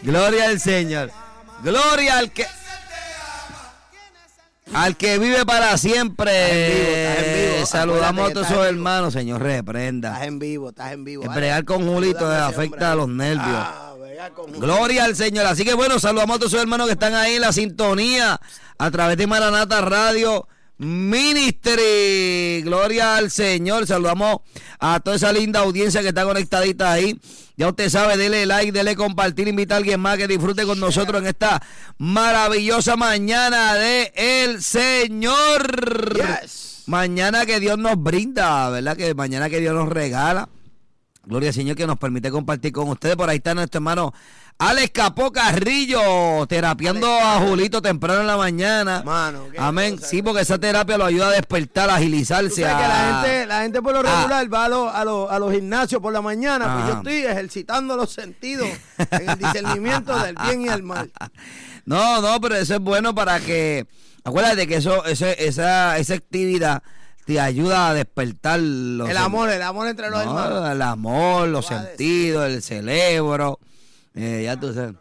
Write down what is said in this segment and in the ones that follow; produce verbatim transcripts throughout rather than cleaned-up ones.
Gloria al Señor. Gloria al que al que vive para siempre. Estás en vivo, estás en vivo. Saludamos a todos esos vivo. hermanos, Señor, reprenda. Estás en vivo, estás en vivo. El bregar con Julito le afecta a los nervios. Ah, bregar con Julito. Gloria al Señor. Así que bueno, saludamos a todos esos hermanos que están ahí en la sintonía a través de Maranata Radio Ministry. Gloria al Señor. Saludamos a toda esa linda audiencia que está conectadita ahí. Ya usted sabe, dele like, dele compartir, invita a alguien más que disfrute con nosotros en esta maravillosa mañana de el Señor. Yes. Mañana que Dios nos brinda, ¿verdad? Que mañana que Dios nos regala. Gloria al Señor, que nos permite compartir con ustedes. Por ahí está nuestro hermano Alex Capó Carrillo, terapiando Alex, a Julito temprano en la mañana. Mano, amén. cosa, Sí, porque esa terapia lo ayuda a despertar, a agilizarse. Tú sabes a... que la gente, la gente por lo regular Ah. va a los, a, los, a los gimnasios por la mañana, Ah. pues yo estoy ejercitando los sentidos en el discernimiento del bien y el mal. No, no, pero eso es bueno para que... Acuérdate que eso, eso esa, esa actividad te ayuda a despertar los... El amor, el amor entre los No, hermanos. el amor, los Voy a sentidos, el cerebro. Eh, ya tú sabes.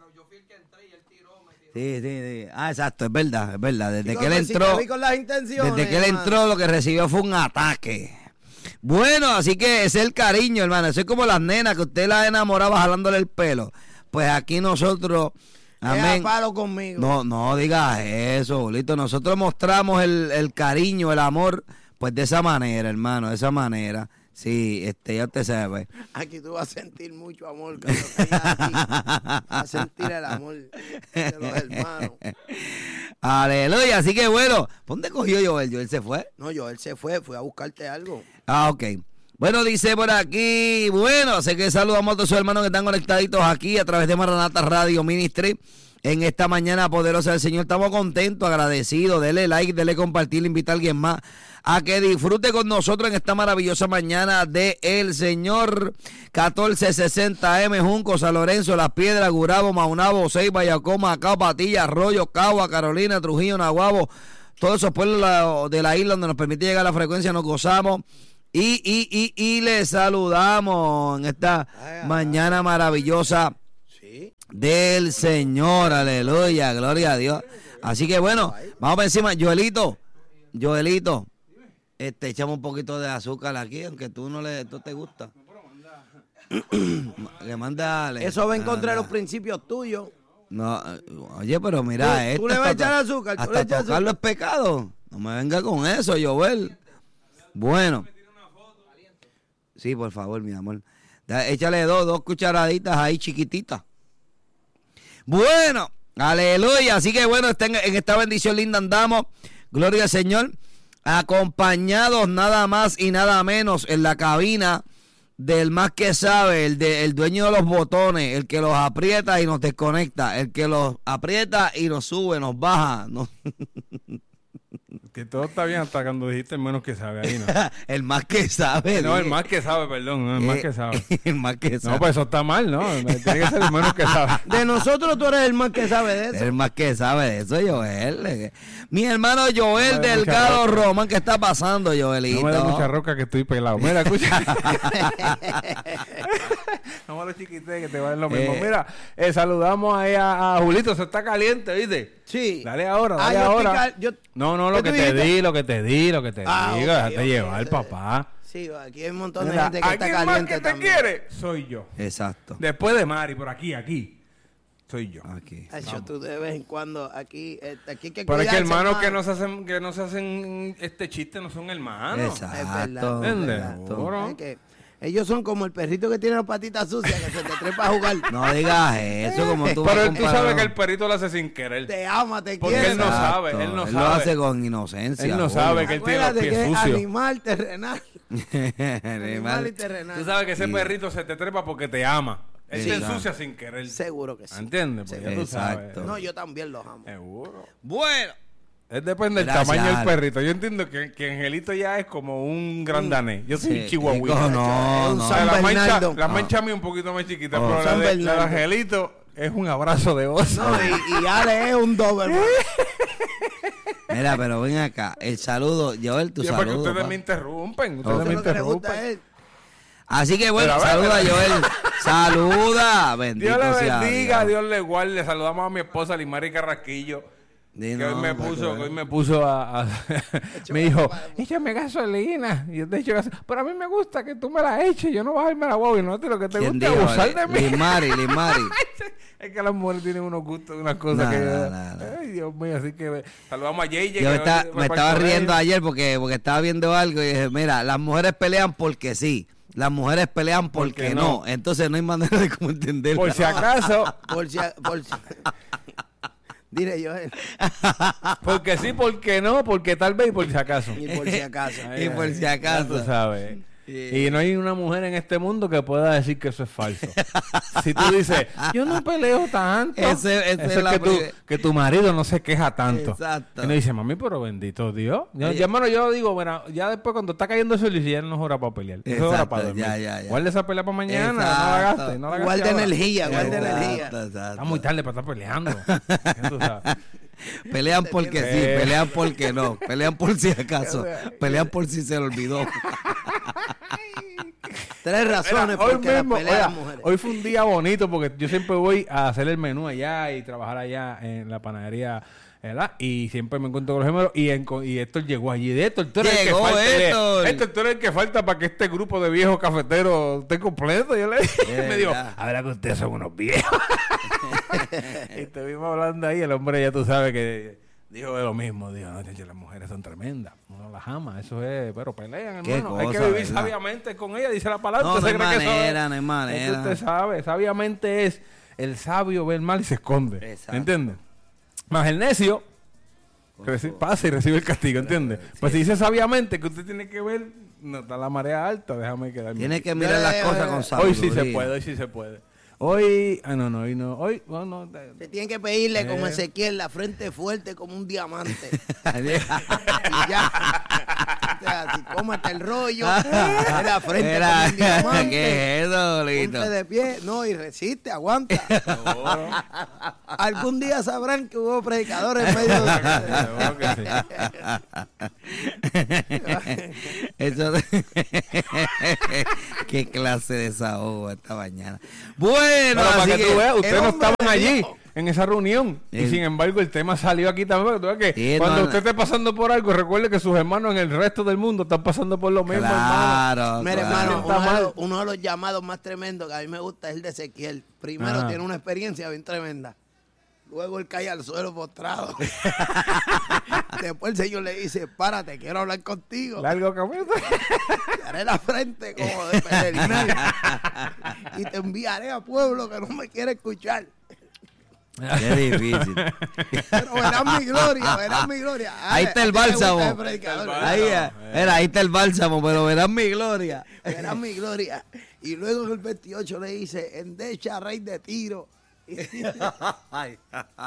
Sí, sí, sí. Ah, exacto, es verdad, es verdad. Desde Digo, que él pues, si entró, te vi con las intenciones, desde que él hermano. entró, lo que recibió fue un ataque. Bueno, así que ese es el cariño, hermano. Eso es como las nenas que usted las enamoraba jalándole el pelo. Pues aquí nosotros, amén. Deja palo conmigo. No, no digas eso, Bolito. Nosotros mostramos el, el cariño, el amor, pues de esa manera, hermano, de esa manera. Sí, este, ya usted sabe. Aquí tú vas a sentir mucho amor cuando caigas aquí. Vas a sentir el amor de los hermanos. Aleluya, así que bueno, ¿dónde cogió Joel? Joel se fue. No, yo, él se fue, fue a buscarte algo. Ah, ok. Bueno, dice por aquí, bueno, sé que saludamos a todos sus hermanos que están conectaditos aquí a través de Maranata Radio Ministry. En esta mañana poderosa del Señor, estamos contentos, agradecidos. Dele like, dele compartir, invita a alguien más a que disfrute con nosotros en esta maravillosa mañana de el Señor. catorce sesenta M, Junco, San Lorenzo, Las Piedras, Gurabo, Maunabo, Ceiba, Yacoma, Macao, Patilla, Arroyo, Cagua, Carolina, Trujillo, Naguabo. Todos esos pueblos de la isla donde nos permite llegar a la frecuencia, nos gozamos. Y, y, y, y les saludamos en esta Ay, mañana maravillosa del Señor, aleluya, gloria a Dios. Así que bueno, vamos por encima. Joelito, Joelito, este, echamos un poquito de azúcar aquí, aunque tú no le, tú te gusta. Le manda, le- Eso va en ah, contra de no. los principios tuyos. No, oye, pero mira, Tú- esto tú le vas a hasta- echar azúcar, tú hasta le echas tocarlo es pecado. No me venga con eso, Joel. Bueno. Sí, por favor, mi amor. Da- Échale dos, dos cucharaditas ahí chiquititas. Bueno, aleluya. Así que bueno, está en, en esta bendición linda andamos. Gloria al Señor. Acompañados nada más y nada menos en la cabina del más que sabe, el, de, el dueño de los botones, el que los aprieta y nos desconecta, el que los aprieta y nos sube, nos baja. Nos... Que todo está bien hasta cuando dijiste el menos que sabe ahí, ¿no? el más que sabe. No, el dije. más que sabe, perdón, no, el más Eh, que sabe. el más que sabe. No, pues eso está mal, ¿no? Tiene que ser el menos que sabe. De nosotros tú eres el más que sabe de eso. El más que sabe de eso, Joel. Mi hermano Joel No me dé mucha Delgado roca. Román, ¿qué está pasando, Joelito? No me da mucha roca que estoy pelado. Mira, escucha. No me lo chiquité que te va a dar lo mismo. Eh. Mira, eh, saludamos ahí a, a Julito, se está caliente, ¿viste? Sí. Dale ahora, Ah, dale yo estoy ahora. cal- yo- No, no, lo ¿Qué que tú te dijiste? di, lo que te di, lo que te Ah, di. ok, Déjate ok. llevar, papá. Sí, aquí hay un montón de Mira, gente que está ¿a quién más caliente que te también. quiere? Soy yo. Exacto. Después de Mari, por aquí, aquí. Soy yo. Aquí. Ay, yo, tú de vez en cuando aquí, eh, aquí hay que Pero es que cuidarse, hermanos que hermano. no se hacen, que no se hacen este chiste no son hermanos. Exacto. Es verdad, es ¿Entiendes? verdad. Seguro. Es que ellos son como el perrito que tiene las patitas sucias que se te trepa a jugar. No digas eso, como tú vas Pero a él, tú comparar- sabes que el perrito lo hace sin querer. Te ama, te Porque quiere. él no Exacto. sabe, él no Él sabe. lo hace con inocencia. Él no Julio. sabe que él tiene los Acuérdate que pies es sucios. animal terrenal. Animal y Animal. terrenal. Tú sabes que ese Sí. perrito se te trepa porque te ama. Él Sí, te claro. ensucia sin querer. Seguro que sí. ¿Entiendes? Pues ya tú Exacto. sabes. No, yo también los amo. Seguro. Bueno. Es depende del Gracias, tamaño del Ale. perrito. Yo entiendo que, que Angelito ya es como un gran danés. Yo soy Sí, un chihuahuita. chico, Es no, un no. O sea, San la mancha, Bernardo. la No. mancha mía un poquito más chiquita, Oh. pero la San de, la de Bernardo. Angelito es un abrazo de oso. No, y, y Ale es un Doberman. Mira, pero ven acá. El saludo, Joel, tu Sí, porque saludo. ustedes pa. me interrumpen. Ok. Ustedes Eso me es lo que le gusta interrumpen. a él. Así que bueno, Pero, a ver, saluda pero- Joel. Saluda. Bendito Dios le sea bendiga, Dios. Dios le guarde. Saludamos a mi esposa Limari Carrasquillo. Di Que hoy no, me hombre, puso, tú que hoy ves. me puso a, a- me dijo, échame gasolina. Y yo te echo gasolina. Pero a mí me gusta que tú me la eches. Yo no voy a irme la guagua. Y no te lo que te ¿Quién gusta es dijo? abusar de mí. Limari, Limari. Es que las mujeres tienen unos gustos, unas cosas No, que... no, no, no. Ay, Dios mío. Así que saludamos a J J. Yo que me, está- hoy- me hoy estaba para el riendo colegio. ayer porque, porque estaba viendo algo y dije, mira, las mujeres pelean porque sí. Las mujeres pelean porque, Porque no. no. Entonces no hay manera de cómo entenderlo. Por si acaso, Por si, por si. Dile yo, porque sí, porque no, porque tal vez y por si acaso. y por si acaso. Y por si Ya acaso. tú sabes. Sí. Y no hay una mujer en este mundo que pueda decir que eso es falso. Si tú dices, yo no peleo tanto, Ese- ese eso es la que, tu, pri- que tu marido no se queja tanto. Exacto. Y uno dice, mami, pero bendito Dios. Yo, Oye. ya, hermano, yo digo, bueno, ya después cuando está cayendo el sol, ya no es hora para pelear. Eso es hora Exacto, para dormir. ya, ya, ya. Guarda esa pelea para mañana, no la Exacto. gastes. No la gastes Guarda ahora. energía, guarda Exacto. energía. Exacto. Está muy tarde para estar peleando. Ya tú sabes. Pelean porque sí, Eh. pelean porque no. Pelean por si acaso. Pelean por si se le olvidó. Tres razones Mira, hoy por qué las mismo, pelean oiga, las mujeres. hoy fue un día bonito porque yo siempre voy a hacer el menú allá y trabajar allá en la panadería, ¿verdad? Y siempre me encuentro con los gemelos y, en- y Héctor llegó allí. De Héctor, tú eres Llegó el que falta. Héctor. Héctor, tú eres el que falta para que este grupo de viejos cafeteros esté completo. Yo le dije, Es me dijo, verdad. a ver que ustedes son unos viejos. Y estuvimos hablando ahí, el hombre ya tú sabes que dijo de lo mismo, dijo, no, chacho, las mujeres son tremendas, uno las ama, eso es, pero pelean, Qué hermano, hay que cosa, vivir ¿verdad? sabiamente con ella, dice la palabra. No, ¿Usted no se hay cree que sabe? manera, no hay Es que manera. usted sabe, sabiamente es, el sabio ve el mal y se esconde, Exacto. ¿entiendes? Más el necio reci- pasa y recibe el castigo, ¿entiendes? Pues si dice sabiamente que usted tiene que ver, no está la marea alta, déjame quedarme. Tiene que mirar Eh, las eh, cosas eh, con Hoy sabiduría. sí se puede, hoy sí se puede. Hoy, ah, no, no, hoy no, hoy, no, no, de- Se tiene que pedirle como Eh. Ezequiel, la frente fuerte como un diamante. Y ya. O sea, si cómete el rollo, la frente Era- como un diamante. ¿Qué es eso, Lito? Ponte de pie, no, y resiste, aguanta. Algún día sabrán que hubo predicadores en medio de Seguro que sí. Eso qué clase de desahogo esta mañana. Bueno, Pero para así que tú veas, el ustedes no hombre estaban de allí Dios. en esa reunión. Y El- sin embargo, el tema salió aquí también. Para que tú veas que Sí, cuando no, usted esté pasando por algo, recuerde que sus hermanos en el resto del mundo están pasando por lo mismo, hermano. claro, Mira, claro. hermano, Está uno de, mal. los, uno de los llamados más tremendos que a mí me gusta es el de Ezequiel. Primero Ajá. tiene una experiencia bien tremenda. Luego él cae al suelo postrado. Después el Señor le dice, párate, quiero hablar contigo. Largo camino. Te haré la frente como de peregrinar. Y te enviaré a pueblo que no me quiere escuchar. Qué difícil. Pero verás mi gloria, verás mi gloria. Ahí está el bálsamo. Ay, predicador. Ahí, eh, era, ahí está el bálsamo, pero verás mi gloria. Verás mi gloria. Y luego en el veintiocho le dice, endecha, rey de Tiro. Ay,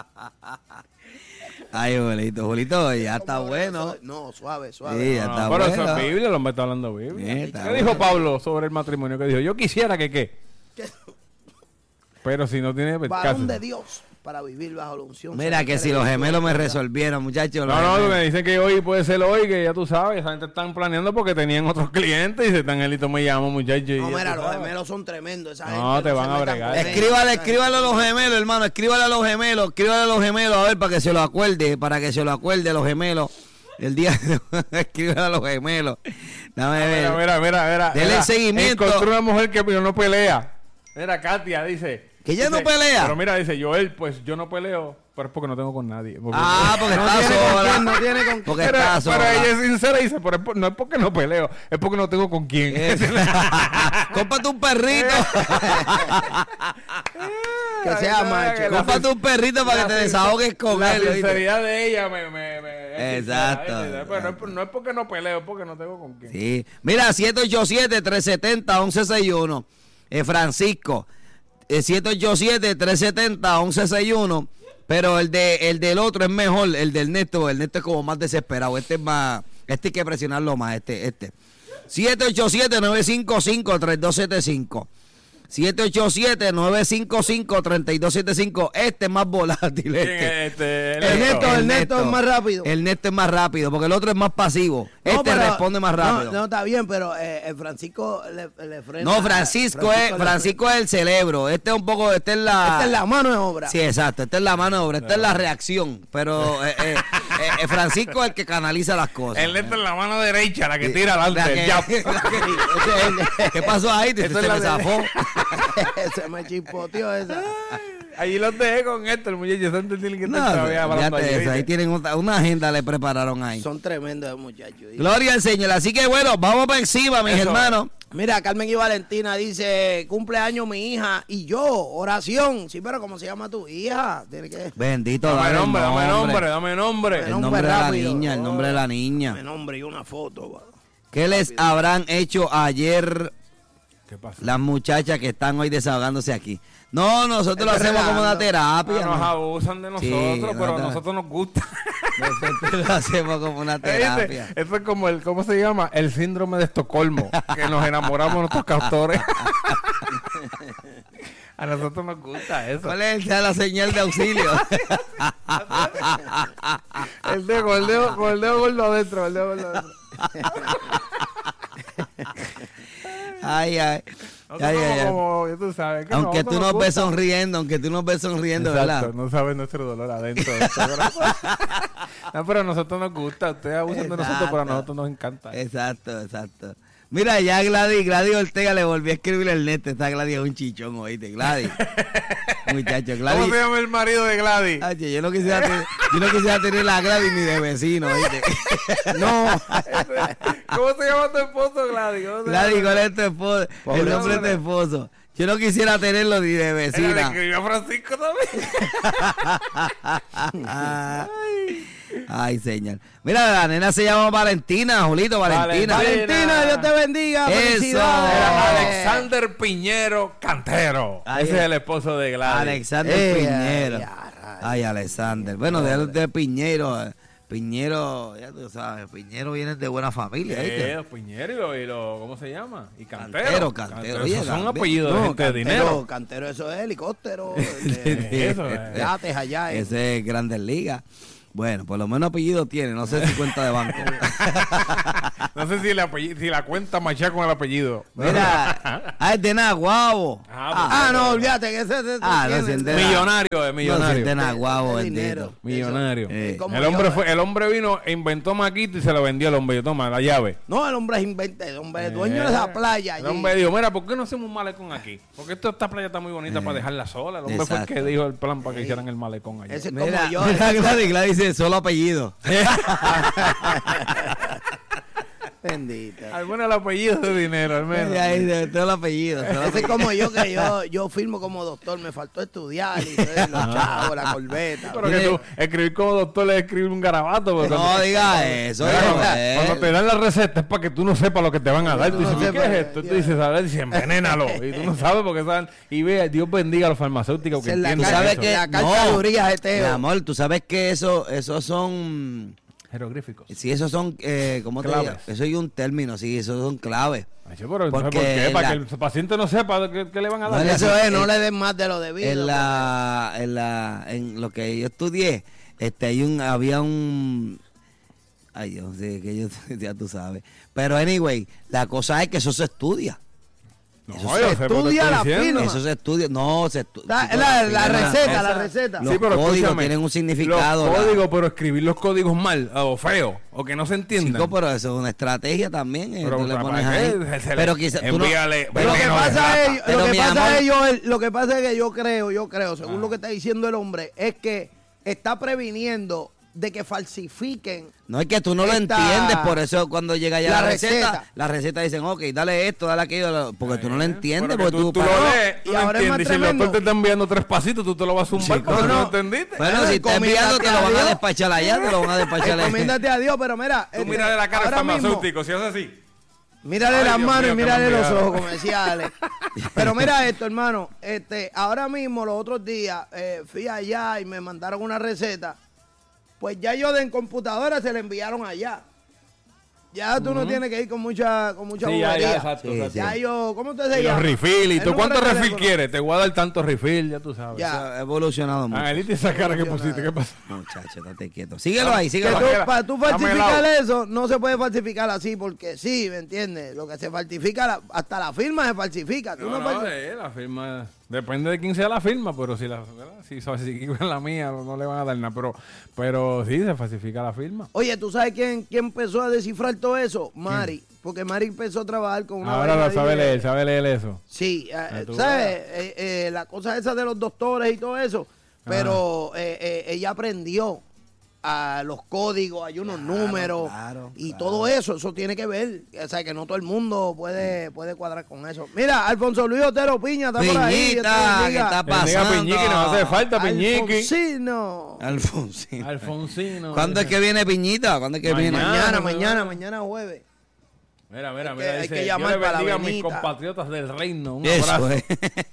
Ay, Julito, Julito, ya está Como bueno. eso- No, suave, suave. Sí, ya No, está pero bueno. eso es Biblia, el hombre está hablando Biblia. Sí, ¿Qué está dijo bueno. Pablo sobre el matrimonio? Que dijo, yo quisiera que qué. ¿Qué? Pero si no tiene pues, Varón caso. de Dios para vivir bajo la unción. Mira que si los gemelos me resolvieron, muchachos. los No, no, gemelos. me dicen que hoy puede ser hoy, que ya tú sabes, esa gente están planeando porque tenían otros clientes y se están elito me llamo, muchachos. y No, ya mira, tú los sabes. gemelos son tremendos. Esa No, gente te van se a metan bregar. con ellos. Escríbale, Esa escríbale a los gemelos, hermano. Escríbale a los gemelos, escríbale a los gemelos, a ver, para que se lo acuerde, para que se lo acuerde a los gemelos. El día, escríbale a los gemelos. Dame ver. Mira, mira, mira, mira. Dele mira, seguimiento. Encontré una mujer que no pelea. Mira, Katia dice. ¿Que ella dice, no pelea? Pero mira, dice, Joel, pues yo no peleo, pero es porque no tengo con nadie. Porque- Ah, porque No está tiene con sola. quién, no tiene con Porque pero, está pero sola. ella es sincera y dice, pero es por- no es porque no peleo, es porque no tengo con quién. Cómprate un perrito. Que sea macho. La Cómprate un perrito para que te sin- desahogues con la él. ¿oíste? sinceridad de ella me... me, me es Exacto, sincera, ¿eh? Pero no es, por- no es porque no peleo, es porque no tengo con quién. Sí. Mira, siete ocho siete, tres siete cero, uno uno seis uno. Eh, Francisco. Eh, siete ocho siete, tres siete cero, uno uno seis uno. Pero el de el del otro es mejor, el del Neto. El Neto es como más desesperado. Este es más. Este hay que presionarlo más. Este, este. siete ocho siete, nueve cinco cinco, tres dos siete cinco. siete ocho siete, nueve cinco cinco, tres dos siete cinco. Este es más volátil. Este. Este, el El Neto. neto, el neto es más rápido. El neto es más rápido, porque el otro es más pasivo. No, Este pero- responde más rápido. No, no, está bien, pero eh, el Francisco le, le frena. No, Francisco, es le Francisco es el cerebro. Este es un poco, este es frena. la. Esta es la mano de obra. Sí, exacto. Esta es la mano de obra. Esta es la reacción. Pero eh, eh, eh, Francisco es el que canaliza las cosas. El Neto en la mano derecha, la que tira La adelante. que- el jab. la que- ese es el- ¿Qué pasó ahí? Se, Esa se es la me de- zafó. Se me chispoteó esa. Allí los dejé con esto, el muchacho. ¿Se entienden que No, está todavía hablando fíjate allí, eso, ahí ¿viste? tienen otra- una agenda le prepararon ahí. Son tremendos esos muchachos. Gloria al Señor. Así que bueno, vamos para encima, mis Eso. hermanos. Mira, Carmen y Valentina dice, cumpleaños mi hija y yo, oración. Sí, pero ¿cómo se llama tu hija? Tiene que... Bendito, Dame dale el nombre, dame nombre, nombre. dame nombre. El nombre nombre de la rápido. niña, el nombre de la niña. Me nombre y una foto. va. ¿Qué les habrán hecho ayer ¿Qué pasa? las muchachas que están hoy desahogándose aquí? No, nosotros lo Estoy hacemos como una relajando. terapia. Ah, nos ¿no? abusan de Sí, nosotros, no pero te- a nosotros nos gusta. Nosotros lo hacemos como una terapia. ¿Viste? Eso es como el, ¿cómo se llama? El síndrome de Estocolmo, que nos enamoramos de nuestros castores. A nosotros nos gusta eso. ¿Cuál es la señal de auxilio? El dedo, con el dedo, con el dedo gordo adentro, el dedo gordo adentro. Ay, ay. Nosotros Ay, ay, somos ay. como, ya tú sabes, que Aunque nosotros tú nos nos ves gusta. sonriendo, aunque tú nos ves sonriendo, Exacto, ¿verdad? no sabes nuestro dolor adentro de nuestro corazón. No, pero a nosotros nos gusta. Ustedes abusan de nosotros, pero a Exacto. nosotros nos encanta. Exacto, exacto. Mira, ya Gladys, Gladys Ortega le volvió a escribir el net. Esta Gladys es un chichón, oíste, Gladys. Muchacho, Gladys. ¿Cómo se llama el marido de Gladys? Ay, yo no quisiera tener, yo no quisiera tener la Gladys ni de vecino, oíste. No. ¿Cómo se llama tu esposo, Gladys? ¿Cómo se Gladys, llama? ¿cuál es tu esposo? Pobre El nombre de tu hombre. esposo. Yo no quisiera tenerlo ni de Ella le vecina. escribió a Francisco también. Ay, señor. Mira, la nena se llama Valentina, Julito, Valentina. Valentina. Valentina, Dios te bendiga. Eso. Felicidades. Era Alexander Piñero Cantero. Ay, Ese es el esposo de Gladys. Alexander Eh, Piñero. ay, ay, ay. Ay, Alexander. Bueno, de, de Piñero. eh, Piñero, ya tú sabes, Piñero viene de buena familia. ¿viste? Eh, los Piñero y los, y los- ¿cómo se llama? Y Cantero. Cantero, Cantero, oye, Esos son también. apellidos de No, gente de cantero, dinero. Cantero, eso es helicóptero. de- Eso es. Yates allá. eh. Ese es Grandes Ligas. Bueno, por lo menos apellido tiene, no sé si cuenta de banco. No sé si, el apellido- si la cuenta machea con el apellido. Mira, ah, es de Naguabo. Ah, Ah, no, olvídate que ese, ese Ah, no, tiene- si ente- Millonario, es No, si millonario. es de Naguabo, de bendito. dinero. Millonario. Eh, como el hombre yo, fue, el hombre vino, e inventó maquito y se lo vendió al hombre. Yo toma la llave. No, el hombre es inventa, el hombre es dueño de esa playa. El allí. hombre dijo, mira, ¿por qué no hacemos un malecón aquí? Porque esto, esta playa está muy bonita para dejarla sola. El hombre fue el exacto. que dijo el plan para que hicieran el malecón allá. Ese es Mira, como yo. mira, ese- Gladys, Gladys dice solo apellido. Bendita. Al menos el apellido de dinero, al menos. Ahí de todo el apellido. solo Ese es como yo, que yo, yo firmo como doctor, me faltó estudiar y todo, los chavos, la corbeta. Pero que tú escribir como doctor le escribir un garabato. porque No cuando- diga eso. Mira, hijo, cuando, eh. cuando te dan la receta es para que tú no sepas lo que te van a dar. Tú No dices, ¿qué sepas, es esto? Tú ya. dices, ¿sabes? Dice, envenénalo. Y tú no sabes porque saben. Y ve, Dios bendiga a los farmacéuticos que Esa es la entienden Tú sabes eso. que La carta no, de Urias Eteo. mi amor, tú sabes que eso, esos son, Jeroglíficos. si esos son, eh, ¿cómo te Claves. digo? Eso hay un término, sí, esos son claves. Ay, sí, pero entonces, Porque ¿por qué? en Para la- que el paciente no sepa qué, qué le van a No, dar. en Eso la- es, no en- le den más de lo debido. En la, en la, en lo que yo estudié, este, hay un, había un, ay, yo sé que yo, ya tú sabes. Pero anyway, la cosa es que eso se estudia. No, Eso yo se sé, pero te estudia estoy la diciendo. firma. Eso se estudia, no se estudia. La, la, la receta, la receta. Los códigos tienen un significado, Los la- códigos, pero escribir los códigos mal o feo o que no se entiendan. Chico, pero eso es una estrategia también. eh, Pero tú le ¿para pones qué? ahí. Se le- Pero quizás tú no. envíale- pero Lo que veneno de pasa rata. es, Pero lo que mi pasa amor- es yo, el- lo que pasa es que yo creo, yo creo, según Ah. lo que está diciendo el hombre, es que está previniendo de que falsifiquen. No es que tú no lo Esta- entiendes, por eso cuando llega ya la, la receta, receta. la receta dicen, ok, dale esto, dale aquello, porque tú no lo entiendes. Porque Porque tú, tú para- lo lees, tú Y lo ahora es más entiendes. Y si el tremendo. doctor te está enviando tres pasitos, tú te lo vas a zumbar Chico, porque no no. lo entendiste. Bueno, Bueno, si está enviando, te lo van a Dios. despachar allá, te lo van a despachar allá. Encomiéndate a Dios, pero mira. Tú este, mírale la cara al ahora mismo, farmacéutico, si haces así. mírale Ay, las Dios manos mío, y qué mírale los manera. ojos, como decía Ale. Pero mira esto, hermano. Este, ahora mismo, los otros días, eh, fui allá y me mandaron una receta. Pues ya yo de en computadora se la enviaron allá. Ya tú no tienes que ir con mucha, con mucha Sí, ya, bobería. ya, exacto, Sí, exacto. Ya yo, ¿cómo usted se Y los llama? refill, ¿y El tú número cuántos de refill teléfono. quieres? Te voy a dar tantos refill, ya tú sabes. Ya. Eso ha evolucionado mucho. Angelita, esa cara que pusiste, ¿qué pasó? Muchacho, estate quieto. Síguelo ahí, Que síguelo tú, ahí. Dame para tú helado. falsificar eso, no se puede falsificar así, porque sí, ¿me entiendes? Lo que se falsifica, la- hasta la firma se falsifica. Tú No, no, no, falsi- eh, la firma, depende de quién sea la firma, pero si la, ¿verdad? si falsifican la mía, no, no le van a dar nada, pero, pero sí, se falsifica la firma. Oye, ¿tú sabes quién, quién empezó a descifrar todo eso? Mari. Porque Mari empezó a trabajar con una Ahora vaina lo sabe de- leer, sabe leer eso. Sí, Ah, eh, tú ¿sabes? veas. Eh, eh, la cosa esa de los doctores y todo eso. Pero eh, eh, ella aprendió a los códigos, hay unos números claro, y claro. todo eso, eso tiene que ver. O sea, que no todo el mundo puede, puede cuadrar con eso. Mira, Alfonso Luis Otero Piña está por ahí. Dios te Piñita, ¿qué bendiga. está Bendiga pasando? Piñiqui, nos hace falta Piñiqui. Alfonsino. Alfonsino. Alfonsino. ¿Cuándo es que viene Piñita? ¿Cuándo es que viene? Mañana. Mañana, Ah, mañana, no. mañana jueves. Mira, mira, Hay mira, que- hay dice, que Dios llamar le para la bendiga a mis Benita. compatriotas del reino. Un Eso abrazo. es.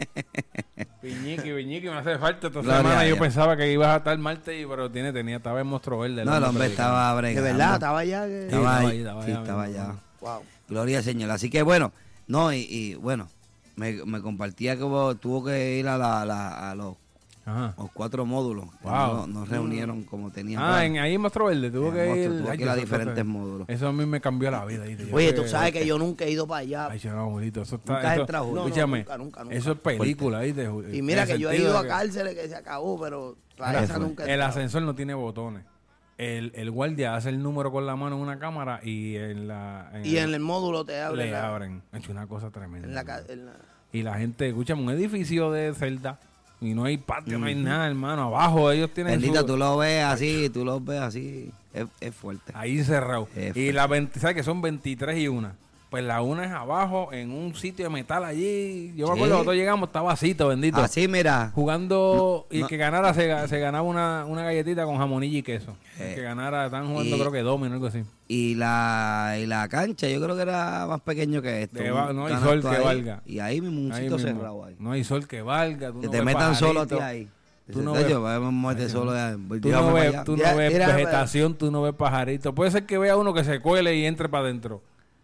Piñiqui, Piñiqui, me hace falta esta Gloria semana. a Yo Dios. pensaba que ibas a estar martes, y- pero tiene, tenía, estaba en Monstruo Verde. No, el hombre estaba De bregando. verdad, estaba allá. que- Estaba estaba ahí, ahí, estaba sí, allá, estaba mi allá. hermano. Wow. Gloria al Señor. Así que bueno, no, y, y, bueno, me, me compartía que hubo- tuvo que ir a, la, la- a los, Ajá. los cuatro módulos. que Wow. No, no reunieron como tenían. Ah, en, ahí en Monstruo Verde, tuvo En que Monstruo, ir. tuvo Ay, que ir a eso- diferentes eso- módulos. Eso a mí me cambió la vida. ¿viste? Yo Oye, que- tú sabes que yo nunca he ido para allá. Ay, chaval, bonito. Eso está. Nunca has eso- entrado, Julio. No, no, escúchame, nunca, nunca, nunca. eso es película, ¿viste? Y mira En el que yo he sentido ido de a que- cárceles que se acabó, pero para Mira, esa nunca he el entrado. ascensor no tiene botones. El, el guardia hace el número con la mano en una cámara y en la. en Y el- en el módulo te abren. le la- abren. Ha hecho una cosa tremenda. En la, ca- en la- Y la gente, escúchame, un edificio de celda y no hay patio, no hay nada, hermano. Abajo ellos tienen. Bendita, su- tú lo ves así, tú lo ves así. Es, es fuerte. Ahí cerrado. Eh, y la veinte, ¿sabes que son veintitrés y una? Pues la una es abajo, en un sitio de metal allí. Yo me Sí. acuerdo, nosotros llegamos, estaba vacito, bendito. Así, mira. Jugando, y No. el que ganara se, ga- se ganaba una, una galletita con jamonilla y queso. Eh. El que ganara, estaban jugando Y- creo que domino, algo así. Y la, y la cancha, yo creo que era más pequeño que esto. De un va- no hay canasto sol que ahí, valga. Y ahí mismo un Ahí sitio mismo. cerrado ahí. No hay sol que valga. Tú Que no te ves metan solo a ti pajaritos. ahí. Tú Dice, no "Tacho, ves- vamos a moverte solo allá". Voy, Tú llévame no para ves, allá. tú Ya, no ves mira, vegetación, tú no ves pajaritos. Puede ser que vea uno que se cuele y entre para adentro.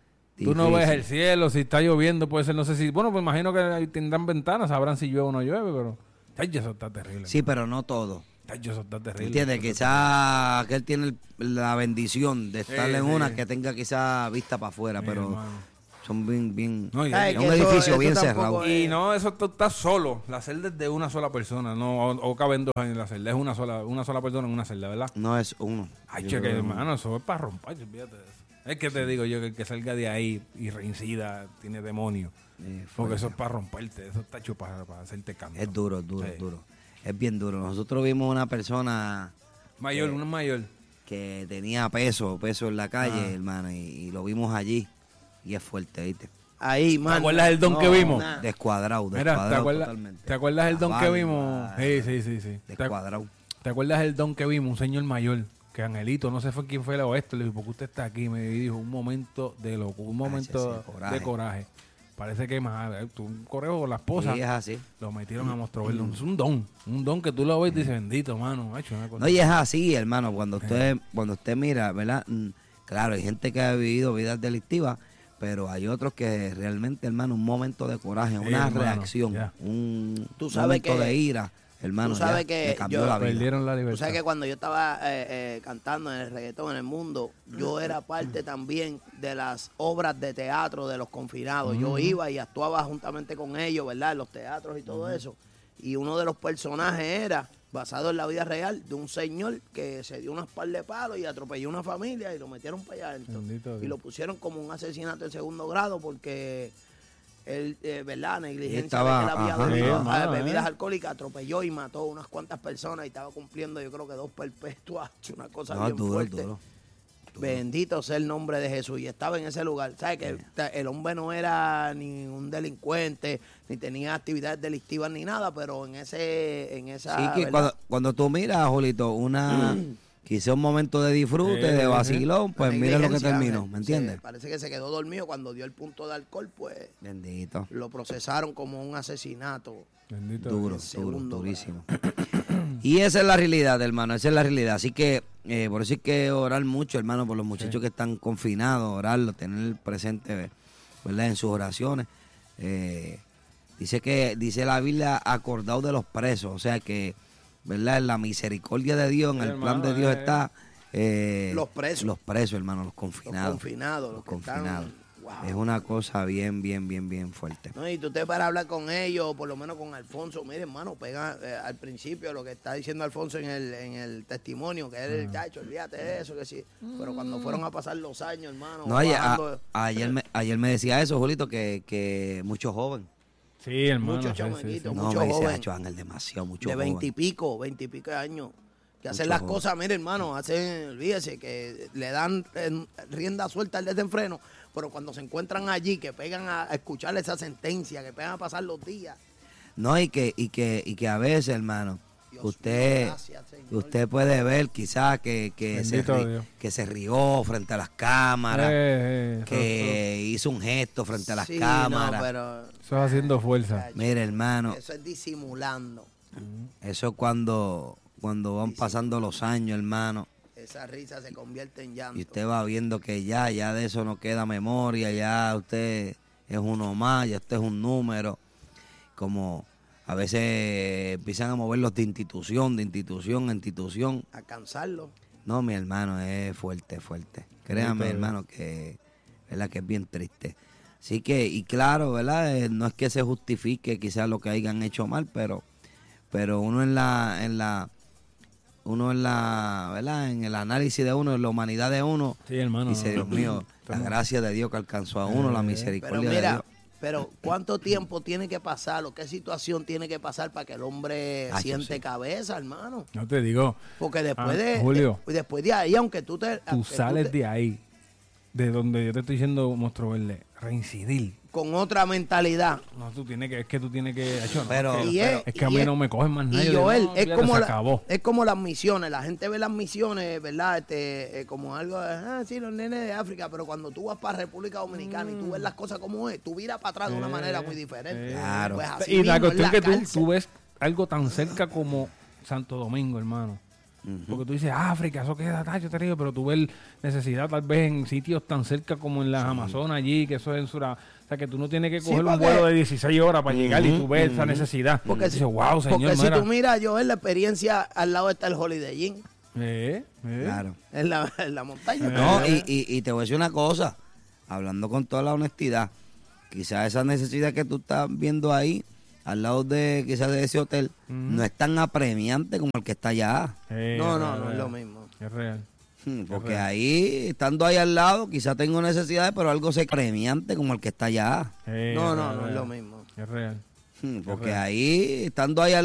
Tú no ves Difícil. el cielo, si está lloviendo, puede ser, no sé si... Bueno, pues imagino que ahí tendrán ventanas, sabrán si llueve o no llueve, pero... Ay, eso está terrible. Sí, pero no todo. Ay, eso está terrible. ¿Entiendes? Quizás que él tiene el- la bendición de estar Sí, en sí. una que tenga quizá vista para afuera, Sí, pero hermano. son bien, bien... No, y- Ay, es que un eso- edificio eso bien tampoco cerrado. es- Y no, eso tú estás solo. La celda es de una sola persona, no, o, o caben dos en la celda. Es una sola, una sola persona en una celda, ¿verdad? No es uno. Ay, Yo che, que creo- hermano, eso es para romper, olvídate de eso. Es que te digo yo que el que salga de ahí y reincida tiene demonio. Eh, Porque fuerte. eso es para romperte, eso está hecho para, para hacerte canto. Es duro, es duro, Sí. es duro. Es bien duro. Nosotros vimos una persona Mayor, Eh, uno es mayor. que tenía peso, peso en la calle, Ah. hermano, y, y lo vimos allí. Y es fuerte, ¿viste? Ahí, man. ¿Te acuerdas del don que vimos? nada. Descuadrado, Mira, ¿te descuadrado acuerdas, totalmente. ¿te acuerdas el La don que barba, vimos? Sí, sí, sí, sí. ¿Te, Descuadrado. te acuerdas el don que vimos? Un señor mayor, que Angelito, no sé fue quién fue o esto, le dije, ¿por qué usted está aquí? Me dijo, un momento de loco, un momento sí, coraje. de coraje. Parece que más, eh, tú, un correo con la esposa, Sí, es así. lo metieron a Monstruo Verde. Es un don, un don que tú lo ves y dices, bendito, mano. Ha hecho una cosa. No, y es así, hermano. Cuando usted, cuando usted mira, ¿verdad? Mm, Claro, hay gente que ha vivido vidas delictivas, pero hay otros que realmente, hermano, un momento de coraje, Sí, una hermano, reacción, ya. un Tú sabes momento que- de ira, hermano, tú sabes ya que le cambió yo- la vida. Perdieron la Tú libertad. sabes que cuando yo estaba eh, eh, cantando en el reggaetón en el mundo, yo era parte también de las obras de teatro de los confinados. Yo iba y actuaba juntamente con ellos, ¿verdad? En los teatros y todo eso. Y uno de los personajes era basado en la vida real de un señor que se dio unas par de palos y atropelló una familia y lo metieron para allá adentro. Bendito Dios. Y lo pusieron como un asesinato en segundo grado porque él, eh, ¿verdad? Negligencia Estaba- de que él había ajá. bebido, Sí, ah, hermano, bebidas ¿eh? alcohólicas, atropelló y mató unas cuantas personas y estaba cumpliendo yo creo que dos perpetuas, una cosa No, bien duro, fuerte. duro. Bendito sea el nombre de Jesús. Y estaba en ese lugar. ¿Sabes? Que ta- el hombre no era ni un delincuente, ni tenía actividades delictivas ni nada, pero en ese, en esa. Sí, que ¿verdad? cuando, cuando tú miras, Julito, una, quizá un momento de disfrute, Sí, de sí, vacilón, pues mira lo que Negligencia, terminó, se- ¿me entiendes? se- parece que se quedó dormido cuando dio el punto de alcohol, pues Bendito. lo procesaron como un asesinato. Bendito Duro, Dios. duro, segundo durísimo. Y esa es la realidad, hermano, esa es la realidad. Así que eh, por eso hay que orar mucho, hermano, por los muchachos sí. que están confinados, orarlo, tener presente, ¿verdad?, en sus oraciones. Eh, dice que, dice la Biblia, acordado de los presos, o sea que, ¿verdad?, en la misericordia de Dios, en sí, el hermano, plan de Dios eh, está... Eh, los presos. Los presos, hermano, los confinados. Los confinados, los, los que confinados. Están... Wow. Es una cosa bien, bien, bien, bien fuerte. No, y tú te para hablar con ellos, por lo menos con Alfonso. Mire, hermano, pega eh, al principio lo que está diciendo Alfonso en el, en el testimonio, que él, uh-huh. chacho, olvídate de eso, que sí. Pero cuando fueron a pasar los años, hermano. No, bajando, a, ayer, me, ayer me decía eso, Julito, que, que muchos jóvenes. Sí, hermano. Muchos chamaquitos, sí, sí. muchos no, me jóvenes. Dice, Ángel, demasiado, mucho de veintipico, veintipico de años. Que hacen las joven. cosas, mire, hermano, hacen, olvídese, que le dan eh, rienda suelta al desenfreno, pero cuando se encuentran allí, que pegan a, a escuchar esa sentencia, que pegan a pasar los días. No, y que, y que, y que a veces, hermano, Dios usted, mío, gracias, usted puede ver quizás que, que, se ri, que se rió frente a las cámaras, eh, eh, que eso, hizo un gesto frente a las sí, cámaras. No, pero, eso es haciendo fuerza. Mire, hermano. Eso es disimulando. Eso es cuando... Cuando van pasando los años, hermano. Esa risa se convierte en llanto. Y usted va viendo que ya, ya de eso no queda memoria, ya usted es uno más, ya usted es un número. Como a veces empiezan a moverlos de institución, de institución a institución. A cansarlo. No, mi hermano, es fuerte, fuerte. Créame, hermano, que, ¿verdad?, que es bien triste. Así que, y claro, ¿verdad? Eh, no es que se justifique quizás lo que hayan hecho mal, pero, pero uno en la, en la uno en la, ¿verdad?, en el análisis de uno, en la humanidad de uno, sí, hermano, dice, Dios mío, la gracia de Dios que alcanzó a uno, eh, la misericordia pero mira, de Dios. Pero ¿cuánto tiempo tiene que pasar o qué situación tiene que pasar para que el hombre Ay, siente sí. cabeza, hermano? No te digo. Porque después ah, de, Julio, de después de ahí, aunque tú te tú sales tú te, de ahí, de donde yo te estoy diciendo, Monstruo Verde, reincidir con otra mentalidad. No, tú tienes que, es que tú tienes que... Hecho, pero, no, es, pero, es que a mí es, no me cogen más nadie. Y Joel, no, es, fíjate, como se la, acabó. es como las misiones. La gente ve las misiones, ¿verdad? Este, eh, como algo, ah, sí, los nenes de África, pero cuando tú vas para República Dominicana mm. y tú ves las cosas como es, tú viras para atrás eh, de una manera muy diferente. Eh, claro. Pues así y mismo, la cuestión la que tú, tú ves algo tan cerca como Santo Domingo, hermano. Uh-huh. Porque tú dices, África, eso queda tacho, te digo, pero tú ves necesidad tal vez en sitios tan cerca como en las sí. Amazonas allí, que eso es en Sura... O sea, que tú no tienes que coger sí, porque... un vuelo de dieciséis horas para uh-huh. llegar y tú ves uh-huh. esa necesidad. Porque, dices, wow, señor, porque mira. si tú miras, yo en la experiencia, al lado está el Holiday Inn. Eh, eh. Claro. En la, en la montaña. Eh. No, y, y, y te voy a decir una cosa, hablando con toda la honestidad, quizás esa necesidad que tú estás viendo ahí, al lado de quizás de ese hotel, uh-huh. no es tan apremiante como el que está allá. Eh, no, no, real, no real. es lo mismo. Es real. Porque ahí, estando ahí al lado, quizás tengo necesidades, pero algo se apremiante como el que está allá. Eh, no, no, no es lo mismo. Es real. Porque es real. ahí, estando ahí al